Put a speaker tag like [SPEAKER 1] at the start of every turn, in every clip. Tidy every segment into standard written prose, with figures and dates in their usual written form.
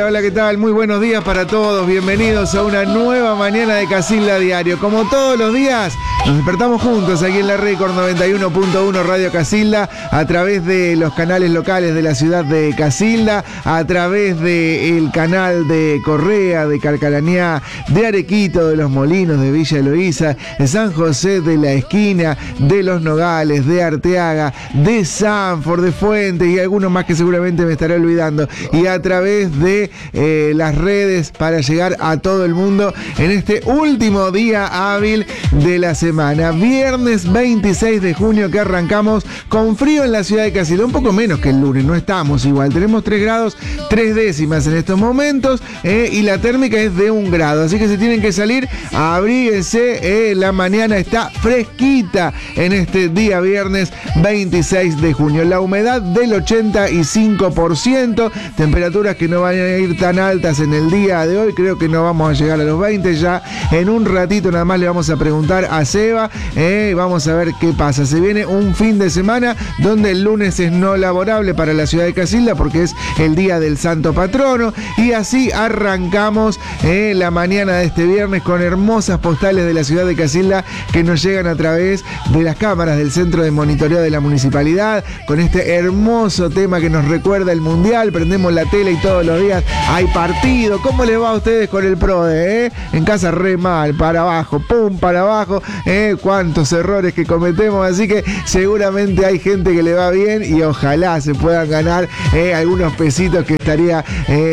[SPEAKER 1] Hola, hola, ¿qué tal? Muy buenos días para todos. Bienvenidos a una nueva mañana de Casilda Diario. Como todos los días, nos despertamos juntos aquí en la Record 91.1 Radio Casilda, a través de los canales locales de la ciudad de Casilda, a través del canal de Correa, de Carcarañá, de Arequito, de Los Molinos, de Villa Eloísa, de San José de la Esquina, de Los Nogales, de Arteaga, de Sanford, de Fuentes y algunos más que seguramente me estaré olvidando. Y a través de las redes para llegar a todo el mundo en este último día hábil de la semana. Viernes 26 de junio que arrancamos con frío en la ciudad de Casilda. Un poco menos que el lunes, no estamos igual. Tenemos 3 grados 3 décimas en estos momentos y la térmica es de 1 grado. Así que si tienen que salir, abríguense. La mañana está fresquita en este día viernes 26 de junio. La humedad del 85%. Temperaturas que no van a ir tan altas en el día de hoy. Creo que no vamos a llegar a los 20 ya. En un ratito nada más le vamos a preguntar a Seba. Vamos a ver qué pasa. Se viene un fin de semana donde el lunes es no laborable para la ciudad de Casilda porque es el día del Santo Patrono. Y así arrancamos la mañana de este viernes con hermosas postales de la ciudad de Casilda que nos llegan a través de las cámaras del Centro de Monitoreo de la Municipalidad, con este hermoso tema que nos recuerda el Mundial. Prendemos la tele y todos los días hay partido. ¿Cómo les va a ustedes con el PRODE? En casa re mal, para abajo, pum, para abajo. Cuántos errores que cometemos, así que seguramente hay gente que le va bien y ojalá se puedan ganar algunos pesitos que estaría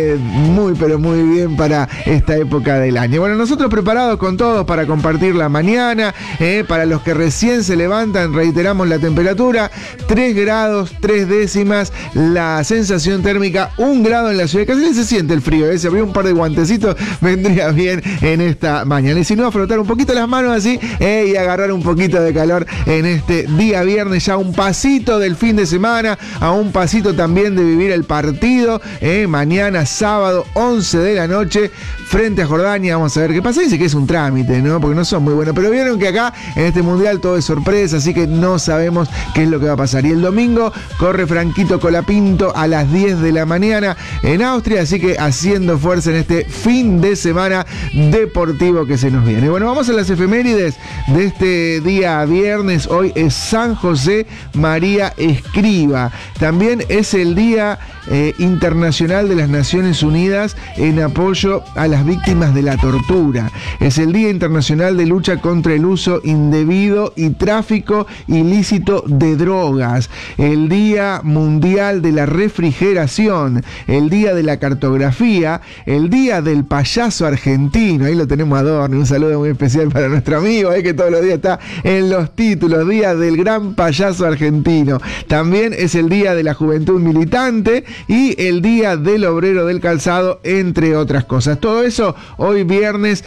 [SPEAKER 1] muy pero muy bien para esta época del año. Bueno, nosotros preparados con todos para compartir la mañana. Para los que recién se levantan, reiteramos la temperatura, 3 grados 3 décimas, la sensación térmica 1 grado en la ciudad de Casilda. Se siente el frío, se abrió un par de guantecitos, vendría bien en esta mañana. Y si no, a frotar un poquito las manos así y agarrar un poquito de calor en este día viernes, ya un pasito del fin de semana, a un pasito también de vivir el partido. Mañana sábado 11 de la noche frente a Jordania. Vamos a ver qué pasa. Dice que es un trámite, ¿no? Porque no son muy buenos, pero vieron que acá en este mundial todo es sorpresa, así que no sabemos qué es lo que va a pasar. Y el domingo corre Franquito Colapinto a las 10 de la mañana en Austria, así que haciendo fuerza en este fin de semana deportivo que se nos viene. Bueno, vamos a las efemérides de este día viernes. Hoy es San José María Escriba. También es el Día Internacional de las Naciones Unidas en apoyo a las víctimas de la tortura. Es el Día Internacional de Lucha contra el uso indebido y tráfico ilícito de drogas. El Día Mundial de la Refrigeración. El Día de la Cartografía. El Día del Payaso Argentino. Ahí lo tenemos a Adorno. Un saludo muy especial para nuestro amigo, que todos los días está en los títulos. Día del Gran Payaso Argentino. También es el Día de la Juventud Militante y el Día del Obrero del Calzado, entre otras cosas. Todo eso hoy viernes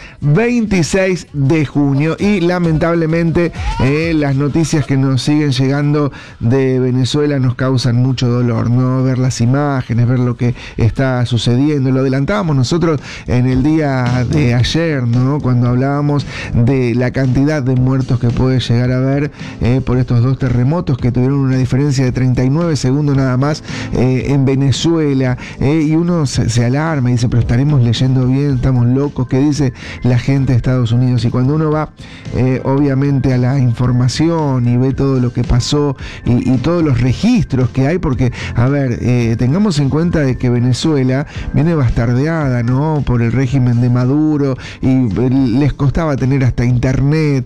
[SPEAKER 1] 26 de junio. Y lamentablemente las noticias que nos siguen llegando de Venezuela nos causan mucho dolor, ¿no? Ver las imágenes, ver lo que está sucediendo. Lo adelantábamos nosotros en el día de ayer, ¿no? Cuando hablábamos de la cantidad de muertos que puede llegar a haber por estos 2 terremotos que tuvieron una diferencia de 39 segundos nada más en Venezuela. Y uno se alarma y dice, pero estaremos leyendo bien, estamos locos. ¿Qué dice la gente de Estados Unidos? Y cuando uno va obviamente a la información y ve todo lo que pasó y todos los registros que hay, porque a ver, tengamos en cuenta de que Venezuela viene bastardeada, ¿no? Por el régimen de Maduro y les costaba tener hasta internet,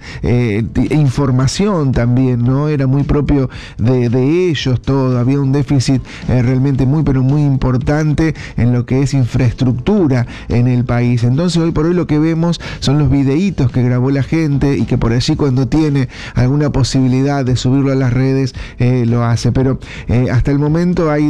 [SPEAKER 1] información también, ¿no? Era muy propio de ellos todo. Había un déficit realmente muy pero muy importante en lo que es infraestructura en el país. Entonces hoy por hoy lo que vemos son los videitos que grabó la gente y que por allí cuando tiene alguna posibilidad de subirlo a las redes lo hace. Pero hasta el momento hay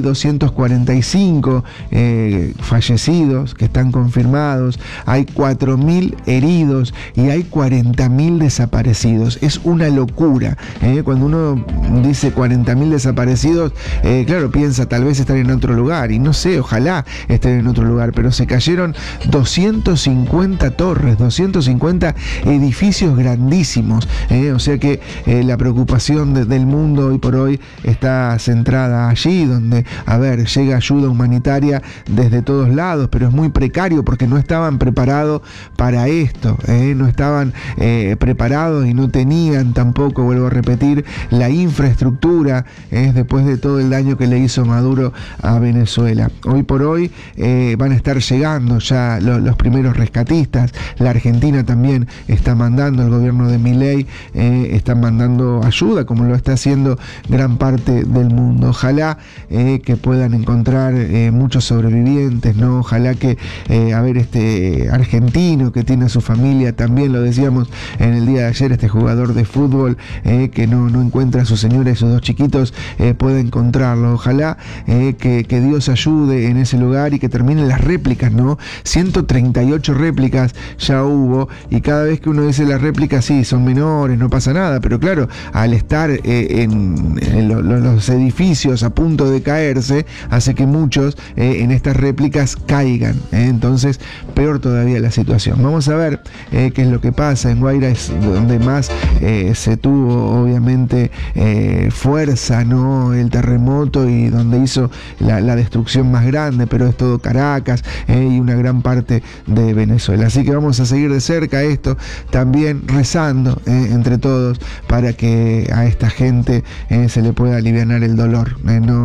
[SPEAKER 1] 245 fallecidos que están confirmados, hay 4.000 heridos y hay 40.000 desaparecidos. Es una locura locura. Cuando uno dice 40.000 desaparecidos, claro, piensa tal vez están en otro lugar, y no sé, ojalá estén en otro lugar, pero se cayeron 250 torres, 250 edificios grandísimos, o sea que la preocupación del mundo hoy por hoy está centrada allí, donde, a ver, llega ayuda humanitaria desde todos lados, pero es muy precario porque no estaban preparados para esto, no estaban preparados y no tenían tampoco, vuelvo a repetir, la infraestructura después de todo el daño que le hizo Maduro a Venezuela. Hoy por hoy van a estar llegando ya los primeros rescatistas. La Argentina también está mandando, el gobierno de Milei está mandando ayuda, como lo está haciendo gran parte del mundo. Ojalá que puedan encontrar muchos sobrevivientes, ¿no? Ojalá que, este argentino que tiene a su familia, también lo decíamos en el día de ayer, este jugador de fútbol que no encuentra a su señora y sus dos chiquitos, pueda encontrarlo. Ojalá que Dios ayude en ese lugar y que terminen las réplicas, ¿no? 138 réplicas ya hubo, y cada vez que uno dice las réplicas, sí, son menores, no pasa nada, pero claro, al estar en los edificios a punto de caerse, hace que muchos en estas réplicas caigan, entonces peor todavía la situación. Vamos a ver qué es lo que pasa. En Guaira es donde más se tuvo obviamente fuerza, ¿no? El terremoto, y donde hizo la destrucción más grande, pero es todo Caracas y una gran parte de Venezuela. Así que vamos a seguir de cerca esto, también rezando entre todos para que a esta gente se le pueda alivianar el dolor.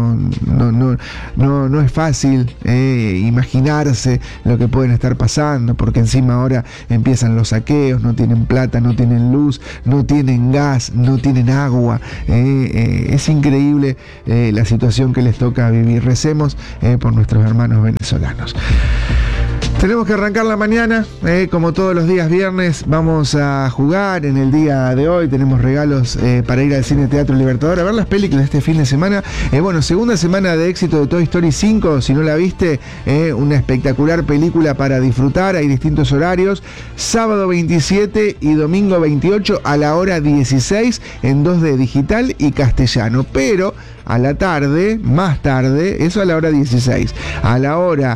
[SPEAKER 1] No es fácil imaginarse lo que pueden estar pasando, porque encima ahora empiezan los saqueos, no tienen plata, no tienen luz, no tienen gas, no tienen agua. Es increíble la situación que les toca vivir. Recemos por nuestros hermanos venezolanos. Tenemos que arrancar la mañana, como todos los días viernes, vamos a jugar en el día de hoy, tenemos regalos para ir al Cine Teatro Libertador, a ver las películas de este fin de semana. Segunda semana de éxito de Toy Story 5, si no la viste, una espectacular película para disfrutar, hay distintos horarios, sábado 27 y domingo 28 a la hora 16 en 2D digital y castellano, pero a la tarde, más tarde, eso a la hora 16, a la hora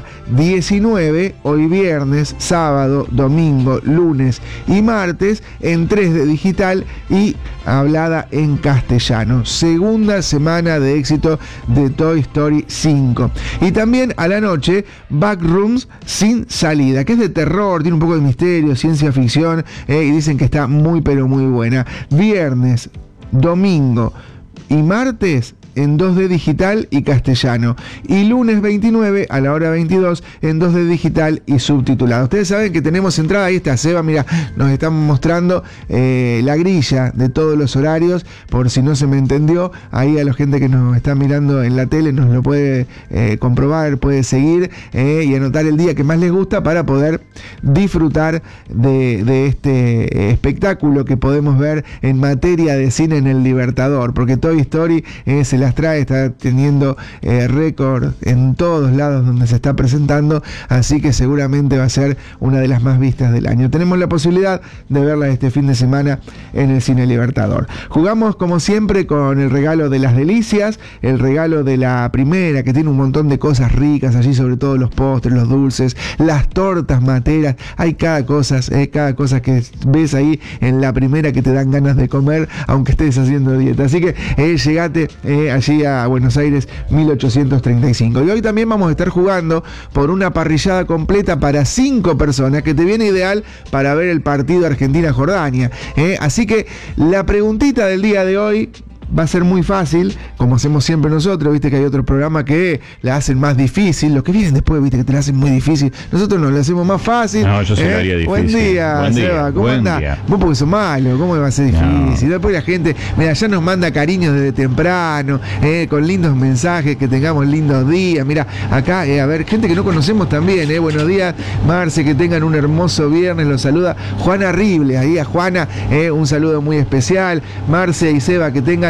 [SPEAKER 1] 19, hoy viernes, sábado, domingo, lunes y martes, en 3D digital y hablada en castellano. Segunda semana de éxito de Toy Story 5. Y también a la noche, Backrooms sin salida, que es de terror, tiene un poco de misterio, ciencia ficción, y dicen que está muy pero muy buena. Viernes, domingo y martes en 2D digital y castellano, y lunes 29 a la hora 22 en 2D digital y subtitulado. Ustedes saben que tenemos entrada, ahí está Seba, mira, nos estamos mostrando la grilla de todos los horarios, por si no se me entendió, ahí a la gente que nos está mirando en la tele nos lo puede comprobar, puede seguir y anotar el día que más les gusta para poder disfrutar de este espectáculo que podemos ver en materia de cine en el Libertador, porque Toy Story se las trae, está teniendo récord en todos lados donde se está presentando, así que seguramente va a ser una de las más vistas del año. Tenemos la posibilidad de verla este fin de semana en el Cine Libertador. Jugamos como siempre con el regalo de las delicias, el regalo de la primera, que tiene un montón de cosas ricas allí, sobre todo los postres, los dulces, las tortas materas, hay cada cosa que ves ahí en la primera que te dan ganas de comer aunque estés haciendo dieta, así que llegate allí a Buenos Aires 1835. Y hoy también vamos a estar jugando por una parrillada completa para 5 personas que te viene ideal para ver el partido Argentina-Jordania. Así que la preguntita del día de hoy va a ser muy fácil, como hacemos siempre nosotros, viste que hay otro programa que la hacen más difícil, los que vienen después, viste que te la hacen muy difícil, nosotros nos la hacemos más fácil.
[SPEAKER 2] No, yo se la haría difícil.
[SPEAKER 1] Buen día, Seba, ¿cómo andás? Vos porque sos malo, ¿cómo va a ser difícil? No. Después la gente, mira, ya nos manda cariños desde temprano, con lindos mensajes, que tengamos lindos días, mira, acá, a ver, gente que no conocemos también, buenos días, Marce, que tengan un hermoso viernes, los saluda Juana Rible, ahí a Juana, un saludo muy especial, Marce y Seba, que tengan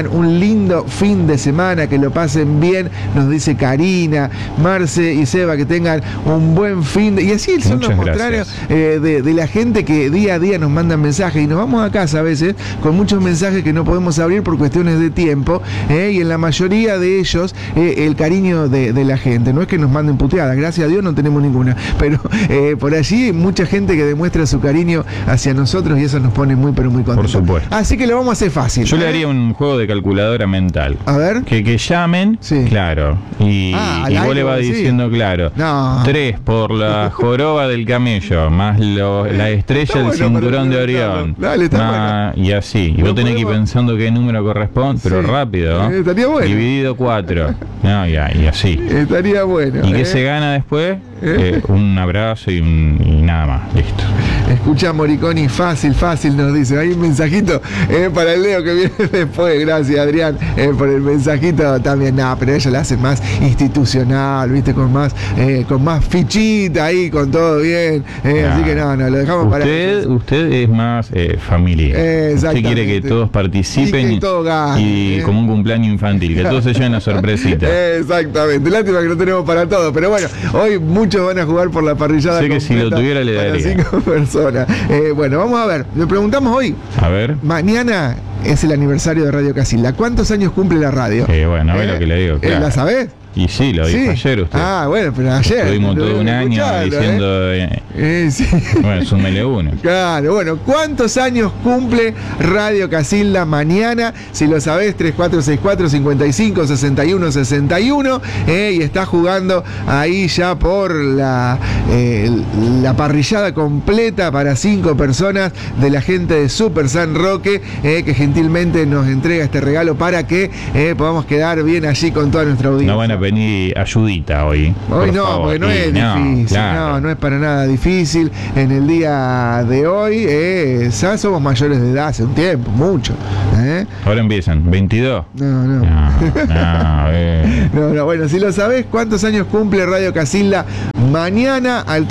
[SPEAKER 1] tengan un lindo fin de semana, que lo pasen bien, nos dice Karina, Marce y Seba, que tengan un buen fin de... Y así son los contrarios de la gente que día a día nos mandan mensajes, y nos vamos a casa a veces con muchos mensajes que no podemos abrir por cuestiones de tiempo, y en la mayoría de ellos el cariño de la gente, no es que nos manden puteadas, gracias a Dios no tenemos ninguna, pero por allí mucha gente que demuestra su cariño hacia nosotros, y eso nos pone muy pero muy contentos.
[SPEAKER 2] Por supuesto.
[SPEAKER 1] Así que lo vamos a hacer fácil.
[SPEAKER 2] Yo le haría un juego de calculadora mental.
[SPEAKER 1] A ver.
[SPEAKER 2] Que llamen,
[SPEAKER 1] sí.
[SPEAKER 2] Claro, y vos le vas diciendo, claro, 3 por la joroba del camello, más la estrella del cinturón de Orión.
[SPEAKER 1] Dale, está bueno.
[SPEAKER 2] Y así. Y vos tenés que ir pensando qué número corresponde, pero rápido, ¿no?
[SPEAKER 1] Estaría bueno.
[SPEAKER 2] Dividido 4. No, y así.
[SPEAKER 1] Estaría bueno.
[SPEAKER 2] ¿Y qué se gana después? Un abrazo y nada más. Listo.
[SPEAKER 1] Escucha, Moriconi, fácil, nos dice. Hay un mensajito para el Leo que viene después. Gracias, Adrián, por el mensajito también. No, pero ella la hace más institucional, ¿viste? Con más fichita ahí, con todo bien. Así que no, lo dejamos para
[SPEAKER 2] usted es más familiar. Usted quiere que todos participen y como un cumpleaños infantil, que todos se lleven la sorpresita.
[SPEAKER 1] Exactamente. Lástima que no tenemos para todo, pero bueno, hoy muchos van a jugar por la parrillada.
[SPEAKER 2] Sé que si lo tuviera le daría.
[SPEAKER 1] 5 personas. Bueno, vamos a ver. Le preguntamos hoy.
[SPEAKER 2] A ver.
[SPEAKER 1] Mañana es el aniversario de Radio Casilda. ¿Cuántos años cumple la radio?
[SPEAKER 2] Bueno, a ver lo que le digo. Claro.
[SPEAKER 1] ¿La sabés?
[SPEAKER 2] Y sí, lo dijo ayer usted.
[SPEAKER 1] Bueno, pero ayer.
[SPEAKER 2] Estuvimos todo un año diciendo...
[SPEAKER 1] sí.
[SPEAKER 2] Bueno, súmele uno.
[SPEAKER 1] Claro, bueno, ¿cuántos años cumple Radio Casilda mañana? Si lo sabés, 3464-556161. Y está jugando ahí ya por la parrillada completa para 5 personas de la gente de Super San Roque, que gentilmente nos entrega este regalo para que podamos quedar bien allí con toda nuestra audiencia.
[SPEAKER 2] No van a venir ayudita hoy.
[SPEAKER 1] Hoy no, favor. Porque no es difícil. Claro. No es para nada difícil. En el día de hoy, ya somos mayores de edad hace un tiempo, mucho.
[SPEAKER 2] Ahora empiezan, 22.
[SPEAKER 1] No, bueno, si lo sabés, ¿cuántos años cumple Radio Casilda mañana? Al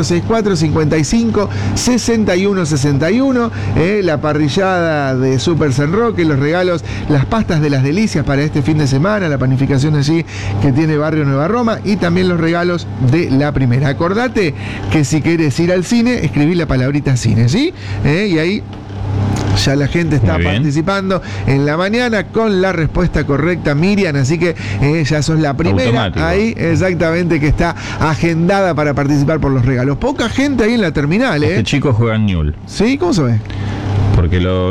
[SPEAKER 1] 3464-556161. La parrillada de Super San Roque, los regalos, las pastas de las delicias para este fin de semana, la panificación allí que tiene Barrio Nueva Roma, y también los regalos de la primera. Acordate que si querés ir al cine, escribí la palabrita cine, ¿sí? Y ahí ya la gente está participando en la mañana con la respuesta correcta, Miriam, así que ya sos la primera ahí, exactamente, que está agendada para participar por los regalos. Poca gente ahí en la terminal,
[SPEAKER 2] Este chico juega en Newell.
[SPEAKER 1] ¿Sí? ¿Cómo se ve?
[SPEAKER 2] Porque lo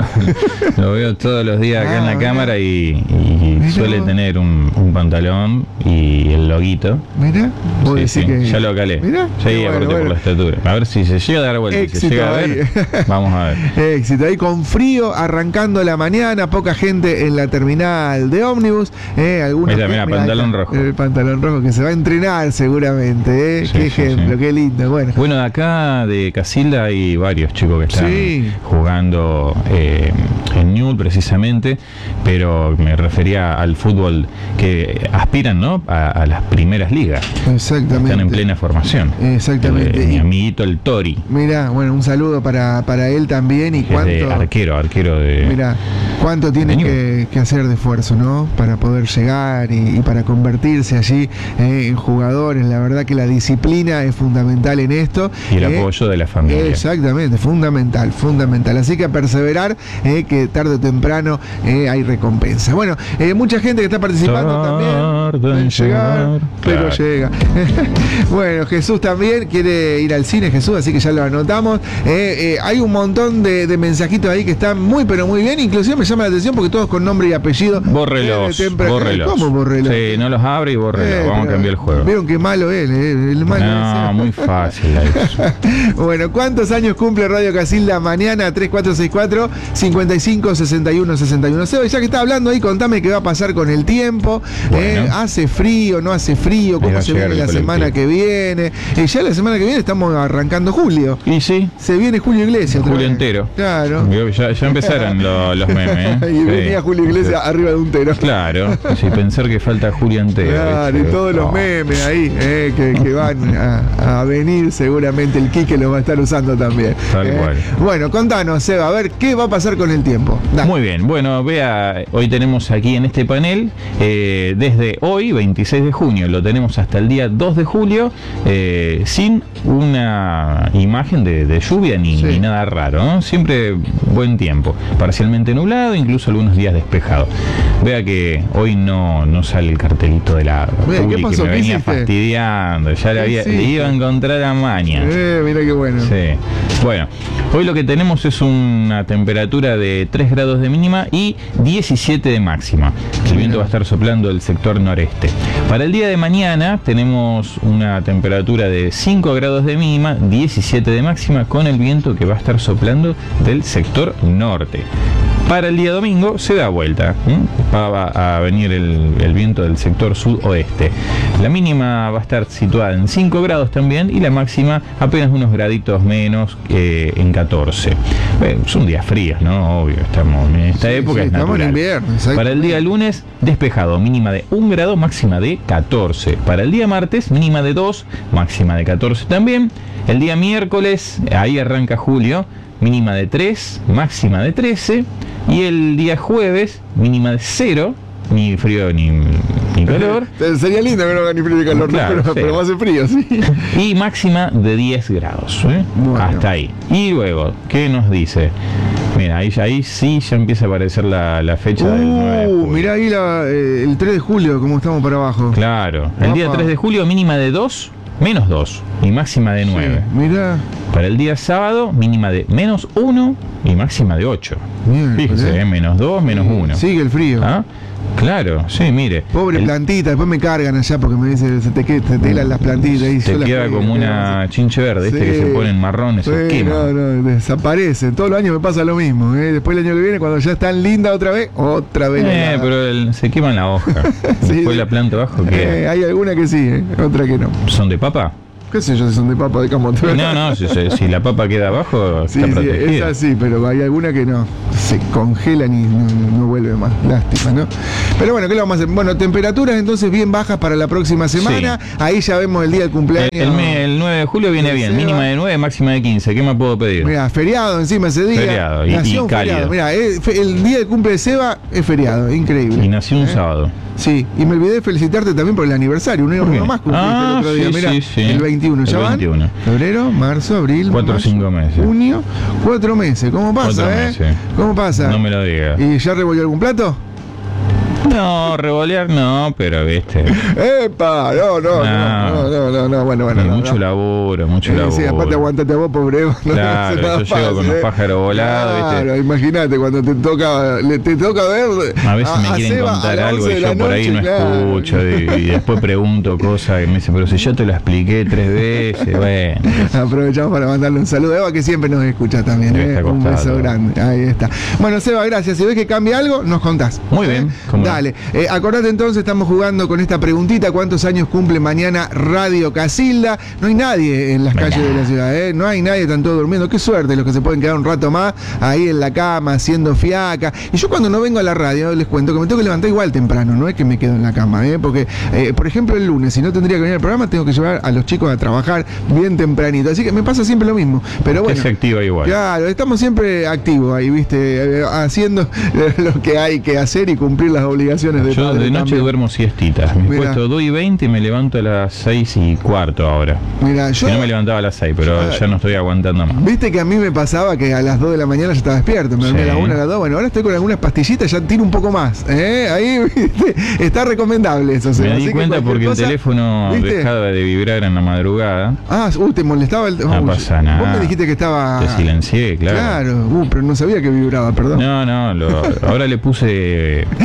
[SPEAKER 2] veo todos los días acá en la cámara y suele tener un pantalón y el loguito.
[SPEAKER 1] Mira,
[SPEAKER 2] sí, que... ya lo calé.
[SPEAKER 1] Mira,
[SPEAKER 2] sí, aparte por la estatura. A ver si se llega a dar vuelta.
[SPEAKER 1] Éxito,
[SPEAKER 2] si se llega a ver, vamos a ver.
[SPEAKER 1] Éxito, ahí con frío, arrancando la mañana, poca gente en la terminal de ómnibus.
[SPEAKER 2] Mira, pantalón rojo.
[SPEAKER 1] El pantalón rojo que se va a entrenar seguramente. Qué ejemplo, qué lindo.
[SPEAKER 2] Bueno, de acá de Casilda hay varios chicos que están jugando en Newell precisamente, pero me refería al fútbol que aspiran, ¿no? a las primeras ligas.
[SPEAKER 1] Exactamente.
[SPEAKER 2] Están en plena formación.
[SPEAKER 1] Exactamente.
[SPEAKER 2] Mi amiguito el Tori.
[SPEAKER 1] Mirá, bueno, un saludo para él también. Y cuánto,
[SPEAKER 2] de arquero de...
[SPEAKER 1] Mirá, cuánto tiene que hacer de esfuerzo, ¿no? Para poder llegar y para convertirse allí en jugadores. La verdad que la disciplina es fundamental en esto.
[SPEAKER 2] Y el apoyo de la familia.
[SPEAKER 1] Exactamente, fundamental. Así que a perseverar, que tarde o temprano hay recompensa. Bueno, mucha gente que está participando también en llegar, pero llega. Bueno, Jesús también quiere ir al cine, Jesús, así que ya lo anotamos. Hay un montón de mensajitos ahí que están muy pero muy bien, inclusive me llama la atención porque todos con nombre y apellido.
[SPEAKER 2] Bórrelos.
[SPEAKER 1] ¿Cómo bórrelos?
[SPEAKER 2] Sí, no los abre y bórrelos. Vamos a cambiar el juego.
[SPEAKER 1] Vieron qué malo es, el malo.
[SPEAKER 2] No, muy fácil eso.
[SPEAKER 1] Bueno, ¿cuántos años cumple Radio Casilda mañana? 3464-556161. Seba, ya que está hablando ahí, contame qué va a pasar pasar con el tiempo?
[SPEAKER 2] Bueno.
[SPEAKER 1] ¿Hace frío, no hace frío? ¿Cómo se viene la semana que viene? Ya la semana que viene estamos arrancando julio.
[SPEAKER 2] Y sí.
[SPEAKER 1] Se viene Julio Iglesias.
[SPEAKER 2] Julio entero.
[SPEAKER 1] Claro.
[SPEAKER 2] Ya empezaron los memes.
[SPEAKER 1] Y venía Julio Iglesias arriba de un tero.
[SPEAKER 2] Claro. Sí, pensar que falta Julio entero.
[SPEAKER 1] Claro, y todos los memes ahí que van a venir, seguramente el Quique lo va a estar usando también.
[SPEAKER 2] Tal cual.
[SPEAKER 1] Bueno, contanos, Seba, a ver, ¿qué va a pasar con el tiempo? Dale.
[SPEAKER 2] Muy bien, bueno, vea, hoy tenemos aquí en este panel, desde hoy, 26 de junio, lo tenemos hasta el día 2 de julio, sin una imagen de lluvia ni nada raro, ¿no? Siempre buen tiempo, parcialmente nublado, incluso algunos días despejado. Vea que hoy no sale el cartelito de la
[SPEAKER 1] Publi, que me
[SPEAKER 2] venía fastidiando, ya le iba a encontrar a maña.
[SPEAKER 1] Mira qué bueno.
[SPEAKER 2] Sí. Bueno, hoy lo que tenemos es una temperatura de 3 grados de mínima y 17 de máxima. El viento va a estar soplando del sector noreste. Para el día de mañana tenemos una temperatura de 5 grados de mínima, 17 de máxima, con el viento que va a estar soplando del sector norte. Para el día domingo se da vuelta, va a venir el viento del sector sudoeste. La mínima va a estar situada en 5 grados también y la máxima apenas unos graditos menos, en 14. Bueno, son días fríos, ¿no? Obvio, estamos en esta época.
[SPEAKER 1] Estamos en invierno.
[SPEAKER 2] Para el día lunes, despejado, mínima de 1 grado, máxima de 14. Para el día martes, mínima de 2, máxima de 14 también. El día miércoles, ahí arranca julio, mínima de 3, máxima de 13. Y el día jueves, mínima de 0, ni frío ni calor.
[SPEAKER 1] Sería lindo que no haga ni frío ni calor,
[SPEAKER 2] claro,
[SPEAKER 1] pero va a ser frío, sí.
[SPEAKER 2] Y máxima de 10 grados. Bueno. Hasta ahí. Y luego, ¿qué nos dice? Mira, ahí sí ya empieza a aparecer la fecha del 9 de julio.
[SPEAKER 1] Mirá ahí el 3 de julio, como estamos para abajo.
[SPEAKER 2] Claro. El día 3 de julio, mínima de 2, menos 2 y máxima de 9.
[SPEAKER 1] Sí, mirá.
[SPEAKER 2] Para el día sábado, mínima de menos 1 y máxima de 8. Fíjese, menos 2, menos 1.
[SPEAKER 1] Sigue el frío.
[SPEAKER 2] ¿Ah? Claro, sí, mire.
[SPEAKER 1] Pobre plantita, después me cargan allá porque me dicen, se te helan las plantitas. Y
[SPEAKER 2] te queda como una chinche verde, que se ponen marrones, o quema.
[SPEAKER 1] No, desaparecen. Todos los años me pasa lo mismo. Después el año que viene, cuando ya están lindas otra vez.
[SPEAKER 2] Pero se queman la hoja. Después la planta abajo queda.
[SPEAKER 1] Hay alguna que sí, otra que no.
[SPEAKER 2] ¿Son de papa?
[SPEAKER 1] ¿Qué sé yo si son de papa de camote?
[SPEAKER 2] No, si la papa queda abajo, está protegida.
[SPEAKER 1] Sí, esa sí, pero hay alguna que no. Se congelan y no vuelve más. Lástima, ¿no? Pero bueno, ¿qué le vamos a hacer? Bueno, temperaturas entonces bien bajas para la próxima semana. Sí. Ahí ya vemos el día del cumpleaños.
[SPEAKER 2] El 9 de julio viene bien. Mínima de 9, máxima de 15. ¿Qué más puedo pedir?
[SPEAKER 1] Mira, feriado encima ese día.
[SPEAKER 2] Feriado y cálido.
[SPEAKER 1] Mira, el día del cumple de Seba es feriado, increíble.
[SPEAKER 2] Y nació un sábado.
[SPEAKER 1] Sí, y me olvidé de felicitarte también por el aniversario. Un más cumpliste el otro día. Mirá, el 21. ¿Ya van? Febrero, marzo, abril,
[SPEAKER 2] 4 o 5 meses.
[SPEAKER 1] Junio, 4 meses. ¿Cómo pasa,
[SPEAKER 2] 4 meses.
[SPEAKER 1] ¿Cómo pasa?
[SPEAKER 2] No me lo digas.
[SPEAKER 1] ¿Y ya revolvió algún plato?
[SPEAKER 2] No, revolear no, pero viste.
[SPEAKER 1] ¡Epa! No, bueno.
[SPEAKER 2] Mucho laburo.
[SPEAKER 1] Sí, aparte aguantate a vos, pobre Evo.
[SPEAKER 2] Claro, yo llego con los pájaros volados,
[SPEAKER 1] ¿viste? Claro, imagínate cuando te toca ver.
[SPEAKER 2] A veces me quieren contar algo y yo por ahí no escucho y después pregunto cosas que me dicen, pero si yo te lo expliqué 3 veces, bueno.
[SPEAKER 1] Aprovechamos para mandarle un saludo a Eva, que siempre nos escucha también. Un beso grande. Ahí está. Bueno, Seba, gracias. Si ves que cambia algo, nos contás.
[SPEAKER 2] Muy bien.
[SPEAKER 1] Dale. Acordate entonces, estamos jugando con esta preguntita: ¿cuántos años cumple mañana Radio Casilda? No hay nadie en las calles de la ciudad, no hay nadie, están todos durmiendo. Qué suerte los que se pueden quedar un rato más ahí en la cama haciendo fiaca. Y yo cuando no vengo a la radio les cuento que me tengo que levantar igual temprano, no es que me quedo en la cama, porque por ejemplo el lunes, si no tendría que venir al programa, tengo que llevar a los chicos a trabajar bien tempranito, así que me pasa siempre lo mismo, pero bueno,
[SPEAKER 2] se activa igual.
[SPEAKER 1] Claro, estamos siempre activos ahí, viste, haciendo lo que hay que hacer y cumplir las obligaciones.
[SPEAKER 2] Yo de noche duermo siestitas. Me he puesto 2:20 y me levanto a las 6:15 ahora.
[SPEAKER 1] Mira, yo
[SPEAKER 2] no me levantaba a las 6, pero ya no estoy aguantando más.
[SPEAKER 1] Viste que a mí me pasaba que a las 2 de la mañana ya estaba despierto, me dormí a las 1, a las 2. Bueno, ahora estoy con algunas pastillitas, ya tiro un poco más. Ahí, viste, está recomendable eso.
[SPEAKER 2] Me di cuenta porque el teléfono dejaba de vibrar en la madrugada.
[SPEAKER 1] Te molestaba el
[SPEAKER 2] no pasa nada.
[SPEAKER 1] Vos me dijiste que estaba.
[SPEAKER 2] Te silencié, claro.
[SPEAKER 1] Claro, pero no sabía que vibraba, perdón.
[SPEAKER 2] No, ahora le puse una rutina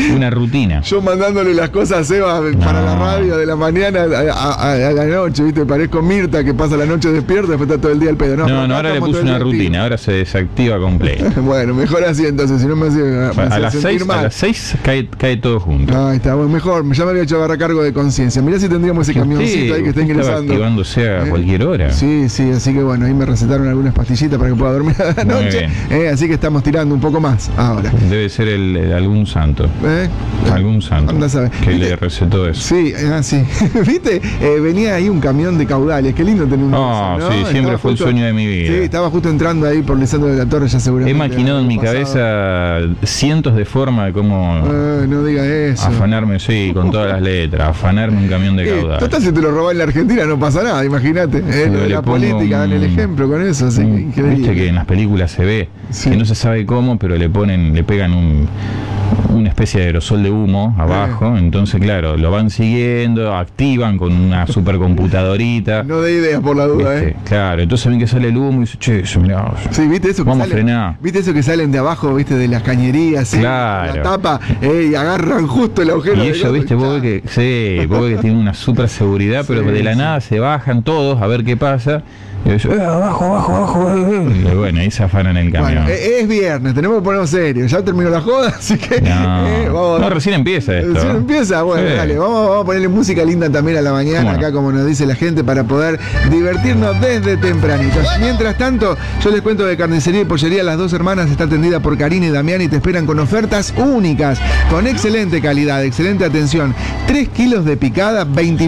[SPEAKER 2] rutina.
[SPEAKER 1] Yo mandándole las cosas a Seba para la radio de la mañana a la noche, ¿viste? Parezco Mirta que pasa la noche despierta, después está todo el día al pedo.
[SPEAKER 2] No, ahora le puse una rutina, ahora se desactiva completo.
[SPEAKER 1] Bueno, mejor así entonces, si no me hace
[SPEAKER 2] a las 6 cae todo junto.
[SPEAKER 1] Ahí está, bueno, mejor, ya me había hecho agarrar cargo de conciencia. Mirá si tendríamos ese camioncito ahí que está ingresando.
[SPEAKER 2] Activándose a cualquier hora.
[SPEAKER 1] Sí, así que bueno, ahí me recetaron algunas pastillitas para que pueda dormir a la noche. Así que estamos tirando un poco más ahora.
[SPEAKER 2] Debe ser algún santo. Algún santo que le recetó eso.
[SPEAKER 1] Sí, sí. ¿Viste? Venía ahí un camión de caudales. Qué lindo tener un
[SPEAKER 2] ¿no? Sí, siempre fue el sueño de mi vida.
[SPEAKER 1] Sí, estaba justo entrando ahí por Lisandro de la Torre, ya seguramente.
[SPEAKER 2] He maquinado en mi cabeza cientos de formas de cómo
[SPEAKER 1] no diga eso.
[SPEAKER 2] Afanarme, sí, con todas las letras, afanarme un camión de caudales.
[SPEAKER 1] Total, si te lo robás en la Argentina no pasa nada, imagínate. La política dan el ejemplo con eso, así que increíble.
[SPEAKER 2] Viste que en las películas se ve que no se sabe cómo, pero le pegan una especie de aerosol de humo abajo, entonces claro, lo van siguiendo, activan con una supercomputadorita.
[SPEAKER 1] No de ideas por la duda,
[SPEAKER 2] Claro, entonces ven que sale el humo y dice, che, mirá,
[SPEAKER 1] sí, ¿viste eso que
[SPEAKER 2] vamos a frenar?
[SPEAKER 1] ¿Viste eso que salen de abajo, viste, de las cañerías?
[SPEAKER 2] Claro.
[SPEAKER 1] La tapa, y agarran justo el agujero.
[SPEAKER 2] Y ellos, viste, vos ves que tienen una super seguridad, pero de la nada se bajan todos a ver qué pasa. Y yo, abajo. Y bueno, ahí se afanan el camión.
[SPEAKER 1] Bueno, es viernes, tenemos que ponernos serios. Ya terminó la joda, así que.
[SPEAKER 2] No, recién empieza esto.
[SPEAKER 1] Recién empieza, bueno, dale, vamos a ponerle música linda también a la mañana, acá como nos dice la gente, para poder divertirnos desde tempranito. Mientras tanto, yo les cuento que Carnicería y Pollería Las Dos Hermanas está atendida por Karina y Damián y te esperan con ofertas únicas, con excelente calidad, excelente atención. 3 kilos de picada,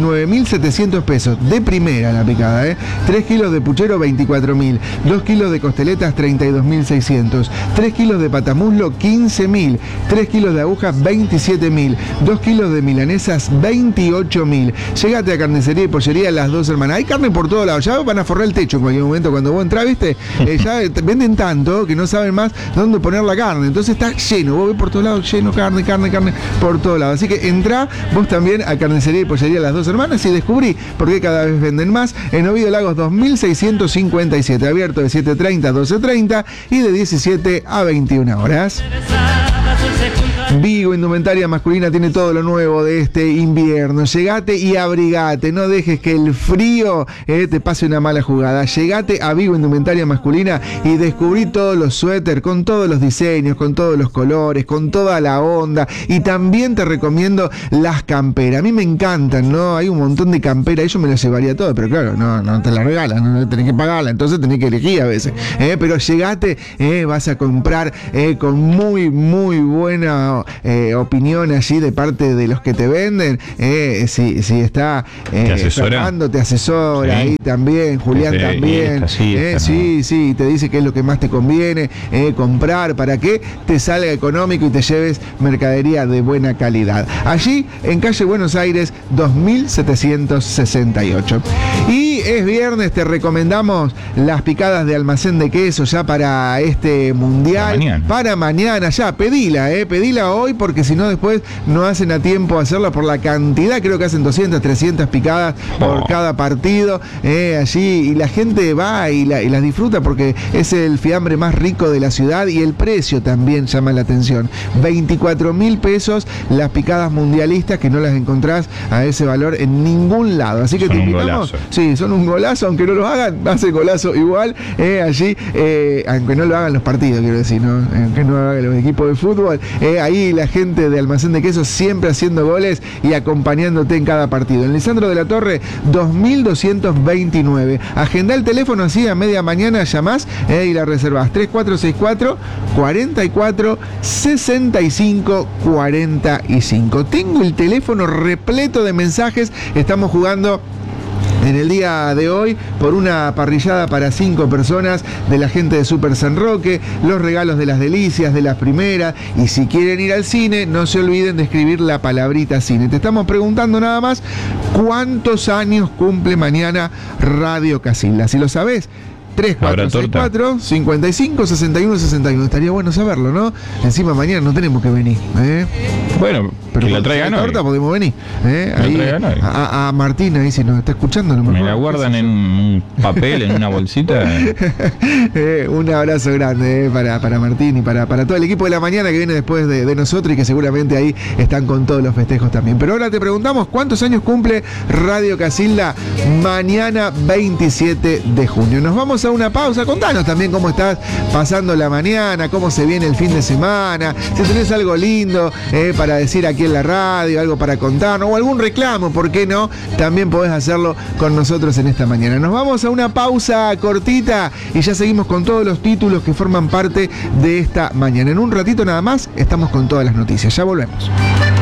[SPEAKER 1] 29.700 pesos. De primera la picada, 3 kilos de puchero, 24.000. 2 kilos de costeletas, 32.600. 3 kilos de patamuslo, 15.000. 3 kilos de agujas, 27.000. 2 kilos de milanesas, 28.000. Llegate a Carnicería y Pollería Las Dos Hermanas. Hay carne por todos lados. Ya van a forrar el techo en cualquier momento cuando vos entrás, ¿viste? Ya venden tanto que no saben más dónde poner la carne. Entonces está lleno. Vos ves por todos lados, lleno, carne por todos lados. Así que entrá vos también a Carnicería y Pollería Las Dos Hermanas y descubrí por qué cada vez venden más. En Oviedo Lagos 2657, abierto de 7:30 a 12:30 y de 17 a 21 horas. Vigo Indumentaria Masculina tiene todo lo nuevo de este invierno. Llegate y abrigate, no dejes que el frío te pase una mala jugada. Llegate a Vigo Indumentaria Masculina y descubrí todos los suéter con todos los diseños, con todos los colores, con toda la onda. Y también te recomiendo las camperas. A mí me encantan, ¿no? Hay un montón de camperas, yo me las llevaría todas, pero claro, no te las regalan, no tenés que pagarla, entonces tenés que elegir a veces. Pero llegate, vas a comprar con muy buena opinión allí de parte de los que te venden. Si está Fernando te asesora, ahí también, Julián también. Sí, te dice qué es lo que más te conviene comprar para que te salga económico y te lleves mercadería de buena calidad. Allí en calle Buenos Aires 2768. Y es viernes, te recomendamos las picadas de Almacén de Queso ya para este mundial. Para mañana ya, pedila hoy porque si no después no hacen a tiempo hacerla por la cantidad, creo que hacen 200, 300 picadas por cada partido allí, y la gente va y las disfruta porque es el fiambre más rico de la ciudad y el precio también llama la atención. 24.000 pesos las picadas mundialistas, que no las encontrás a ese valor en ningún lado, así que te invitamos. Sí, son un golazo, aunque no lo hagan, hace golazo igual allí, aunque no lo hagan los partidos, quiero decir, ¿no? Aunque no hagan los equipos de fútbol, ahí la gente de Almacén de Quesos siempre haciendo goles y acompañándote en cada partido. En Lisandro de la Torre 2229. Agenda el teléfono así a media mañana, llamás y la reservás 3464 44 65 45. Tengo el teléfono repleto de mensajes. Estamos jugando en el día de hoy por una parrillada para 5 personas de la gente de Super San Roque, los regalos de las delicias de las primeras, y si quieren ir al cine no se olviden de escribir la palabrita cine. Te estamos preguntando nada más cuántos años cumple mañana Radio Casilda. Si lo sabés, 3464 55 61 61. Estaría bueno saberlo, ¿no? Encima mañana no tenemos que venir.
[SPEAKER 2] Bueno, pero que la traigan hoy.
[SPEAKER 1] Ahorita podemos venir. Ahí, a Martín, ahí si nos está escuchando.
[SPEAKER 2] Me la guardan en un papel, en una bolsita.
[SPEAKER 1] Un abrazo grande para Martín y para todo el equipo de la mañana que viene después de nosotros y que seguramente ahí están con todos los festejos también. Pero ahora te preguntamos, ¿cuántos años cumple Radio Casilda mañana 27 de junio? Nos vamos a una pausa. Contanos también cómo estás pasando la mañana, cómo se viene el fin de semana, si tenés algo lindo para decir aquí en la radio, algo para contarnos o algún reclamo, ¿por qué no? También podés hacerlo con nosotros en esta mañana. Nos vamos a una pausa cortita y ya seguimos con todos los títulos que forman parte de esta mañana. En un ratito nada más estamos con todas las noticias. Ya volvemos.